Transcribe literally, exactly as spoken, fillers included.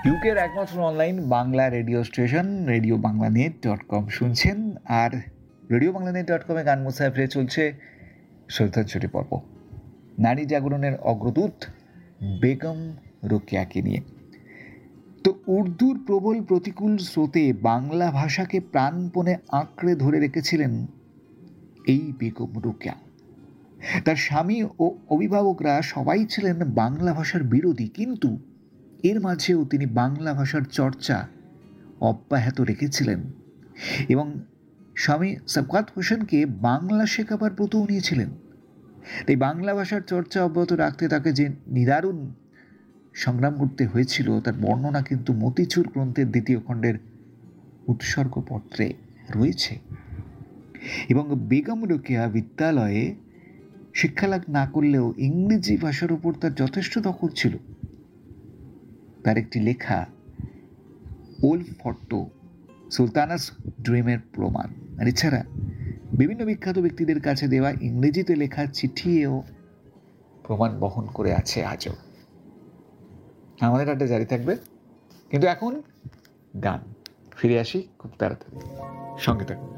ইউকের একমাত্র online Bangla radio station radio Bangla net dot com শুনছেন। আর রেডিও বাংলা নেট ডট কমে গান মুসাফিরে চলছে শ্রদ্ধাঞ্জলি পর্ব, নারী জাগরণের অগ্রদূত বেগম রোকেয়াকে নিয়ে। তো উর্দুর প্রবল প্রতিকূল স্রোতে বাংলা ভাষাকে প্রাণপণে আঁকড়ে ধরে রেখেছিলেন এই বেগম রোকেয়া। তার স্বামী ও অভিভাবকরা সবাই ছিলেন বাংলা ভাষার বিরোধী, কিন্তু এর মাঝেও তিনি বাংলা ভাষার চর্চা অব্যাহত রেখেছিলেন এবং স্বামী সাবকাত হোসেনকে বাংলা শেখাবার ব্রতও নিয়েছিলেন। তাই বাংলা ভাষার চর্চা অব্যাহত রাখতে তাকে যে নিদারুণ সংগ্রাম করতে হয়েছিল তার বর্ণনা কিন্তু মতিচুর গ্রন্থের দ্বিতীয় খণ্ডের উৎসর্গপত্রে রয়েছে। এবং বেগম রোকেয়া বিদ্যালয়ে শিক্ষালাভ না করলেও ইংরেজি ভাষার উপর তার যথেষ্ট দখল ছিল। তার একটি লেখা ওল্ড ফটো সুলতানাস ড্রিমের প্রমাণ, আর এছাড়া বিভিন্ন বিখ্যাত ব্যক্তিদের কাছে দেওয়া ইংরেজিতে লেখা চিঠিও প্রমাণ বহন করে আছে আজও। আমাদের আড্ডা জারি থাকবে, কিন্তু এখন গান। ফিরে আসি খুব তাড়াতাড়ি, সঙ্গে থাকুন।